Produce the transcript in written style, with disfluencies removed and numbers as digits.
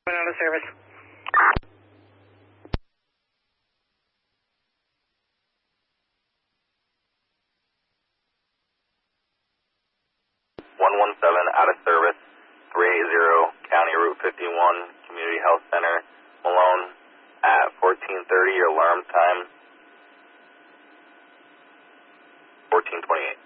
Went out of service. Out of service, 380 County Route 51, Community Health Center, Malone, at 14:30, your alarm time, 14:28.